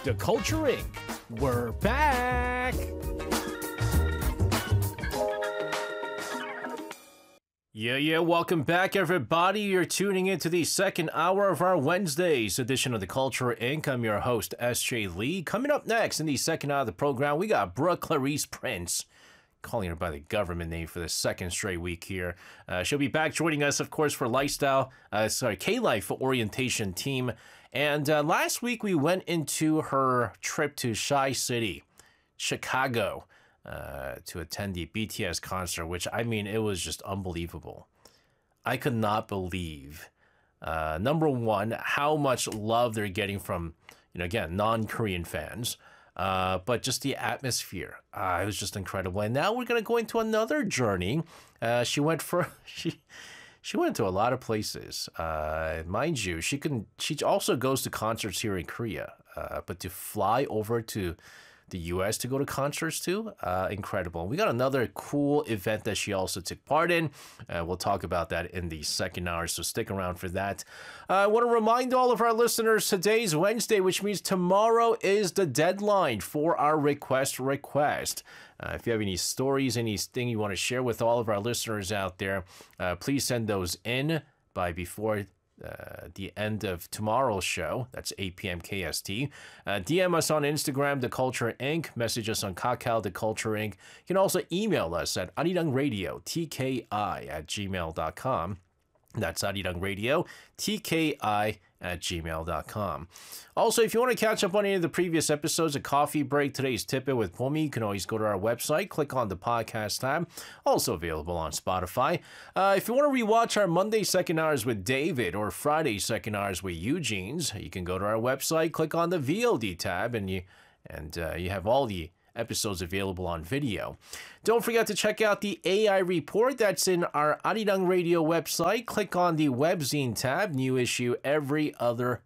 The Culture Inc. We're back! Yeah, welcome back, everybody. You're tuning into the second hour of our Wednesday's edition of The Culture Inc. I'm your host, S.J. Lee. Coming up next in the second hour of the program, we got Brooke Clarice Prince. Calling her by the government name for the second straight week here. She'll be back joining us, of course, for K-Life orientation team. And last week we went into her trip to Shy City, Chicago, to attend the BTS concert, which, I mean, it was just unbelievable. I could not believe, number one, how much love they're getting from, again, non-Korean fans. But just the atmosphere, it was just incredible. And now we're going to go into another journey. She went to a lot of places. Mind you, she also goes to concerts here in Korea. But to fly over to the U.S. to go to concerts too, incredible. We got another cool event that she also took part in. We'll talk about that in the second hour, so stick around for that. I want to remind all of our listeners, today's Wednesday, which means tomorrow is the deadline for our request. If you have any stories, anything you want to share with all of our listeners out there, please send those in by before the end of tomorrow's show. That's 8 p.m. KST. DM us on Instagram, The Culture Inc. Message us on Kakao, The Culture Inc. You can also email us at arirangradio@gmail.com. That's arirangradio@gmail.com. Also, if you want to catch up on any of the previous episodes of Coffee Break, Today's Tip-It with Pomi, you can always go to our website, click on the podcast tab, also available on Spotify. If you want to rewatch our Monday second hours with David or Friday second hours with Eugene's, you can go to our website, click on the VOD tab, and you have all the episodes available on video. Don't forget to check out the AI report that's in our Arirang Radio website. Click on the webzine tab, new issue every other